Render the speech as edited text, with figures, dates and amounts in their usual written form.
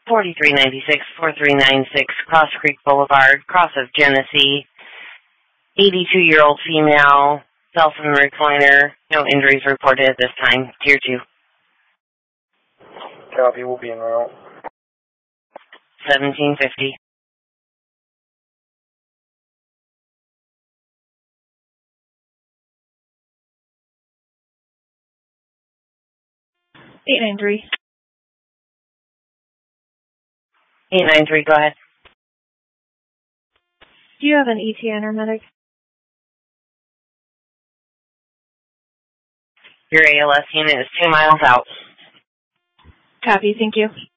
4396, 4396 Cross Creek Boulevard, Cross of Genesee. 82-year-old female, self-in recliner, no injuries reported at this time. Tier 2. Copy, we'll be en route. 1750. $893. 893, go ahead. Do you have an ETA or medic? Your ALS unit is 2 miles out. Copy, thank you.